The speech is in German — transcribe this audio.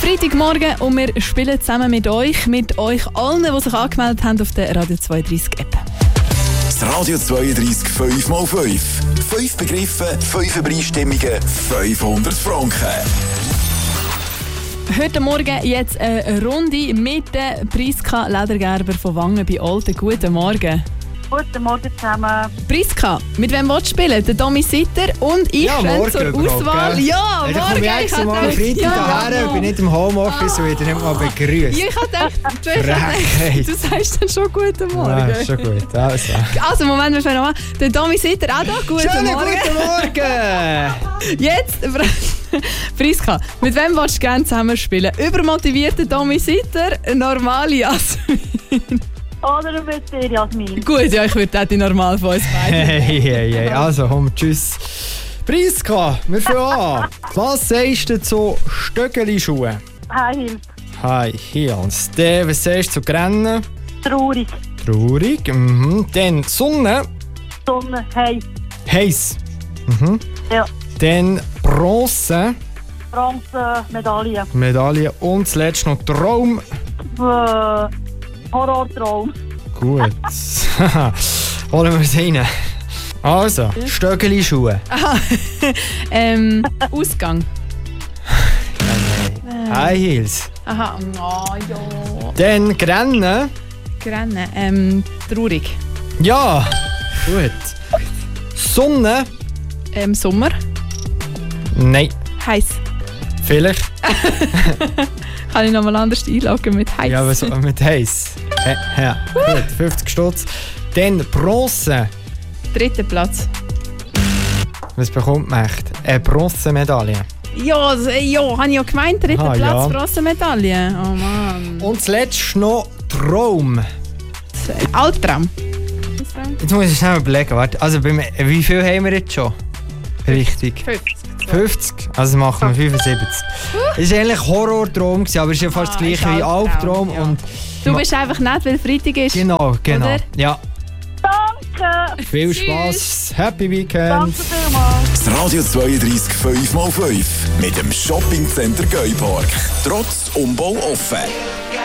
Freitagmorgen und wir spielen zusammen mit euch allen, die sich angemeldet haben auf der Radio 32 App. Das Radio 32 5x5. 5 Begriffe, 5 Übereinstimmungen, 500 Franken. Heute Morgen jetzt eine Runde mit der Priska Ledergerber von Wangen bei Olten. Guten Morgen. Guten Morgen zusammen. Priska, mit wem willst du spielen? Der Domi Sitter und ich stehen zur Auswahl. Gell? Ja, Dann morgen. komme ich extra mal am Freitag hierher, bin nicht im Homeoffice und werde nicht mal begrüßt. Ja, ich habe gedacht, Frechheit. du sagst dann schon guten Morgen. Ja, schon gut. Also, Moment, wir fangen nochmal. Der Domi Sitter auch da. Guten schönen Morgen. guten Morgen! Jetzt, Priska, mit wem willst du gerne zusammen spielen? Übermotivierter Domi Sitter, normale Jasmin. Oder mit dir, Jasmin? Gut, ja, ich würde auch die normal von uns beiden. Hey. Also, komm, tschüss. Priska, wir fangen an. Was sagst du zu Stöckeli-Schuhen? Hilfe. Hi, Heels. Dann, was sagst du zu Rennen? Traurig. Traurig. Dann Sonne. Sonne. Hey. Heiß. Ja. Dann Bronze. Bronze. Medaille. Medaille. Und zuletzt noch Traum. Horrortraum. Gut. Holen wir es rein. Also, Stöckeli-Schuhe. Ausgang. High Heels. Aha, oh, ja. Dann Rennen. Rennen. Traurig. Ja, gut. Sonne. Sommer. Nein, Heiß. vielleicht. Kann ich nochmal anders einloggen mit heiß? Ja, was mit heiß. Ja, gut, 50 Stutz. Dann Bronze. Dritter Platz. Was bekommt man echt? Eine Bronzemedaille. Ja, habe ich ja gemeint. Dritter Platz, ja. Bronzemedaille. Oh Mann. Und zuletzt noch Traum. Albtraum. Jetzt muss ich schnell überlegen. Warte, also wie viel haben wir jetzt schon? Richtig. 50. Also machen wir 75. Es war eigentlich Horrortraum, aber es ist ja fast das gleiche wie Albtraum. Ja. Und Du bist einfach nicht, weil Freitag ist. Genau. Oder? Ja. Danke. Viel Tschüss. Spass. Happy Weekend. Danke vielmals. Das Radio 32 5x5 mit dem Shoppingcenter Geupark. Trotz Umbau offen.